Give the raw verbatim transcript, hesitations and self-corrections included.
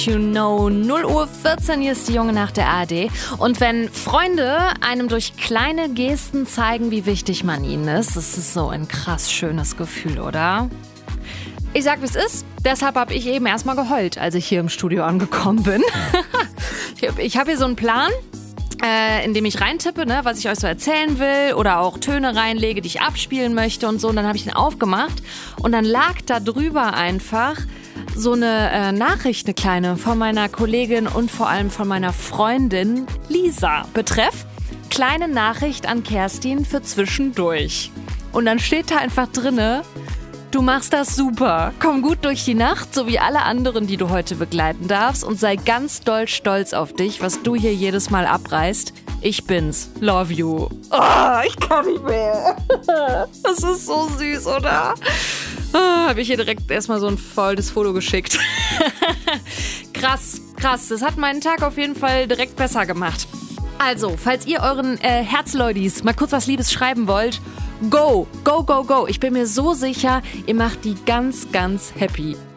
You know, null Uhr vierzehn, hier ist die Junge Nacht der A R D. Und wenn Freunde einem durch kleine Gesten zeigen, wie wichtig man ihnen ist, das ist so ein krass schönes Gefühl, oder? Ich sag, wie es ist. Deshalb habe ich eben erstmal geheult, als ich hier im Studio angekommen bin. Ich habe hier so einen Plan, äh, in dem ich reintippe, ne, was ich euch so erzählen will oder auch Töne reinlege, die ich abspielen möchte und so. Und dann habe ich den aufgemacht und dann lag da drüber einfach so eine äh, Nachricht, eine kleine, von meiner Kollegin und vor allem von meiner Freundin Lisa. Betreff: kleine Nachricht an Kerstin für zwischendurch. Und dann steht da einfach drinne: Du machst das super. Komm gut durch die Nacht, so wie alle anderen, die du heute begleiten darfst, und sei ganz doll stolz auf dich, was du hier jedes Mal abreißt. Ich bin's. Love you. Oh, ich kann nicht mehr. Das ist so süß, oder? Oh, habe ich hier direkt erstmal so ein volles Foto geschickt. Krass, krass. Das hat meinen Tag auf jeden Fall direkt besser gemacht. Also, falls ihr euren äh, Herzleudis mal kurz was Liebes schreiben wollt, go, go, go, go. Ich bin mir so sicher, ihr macht die ganz, ganz happy.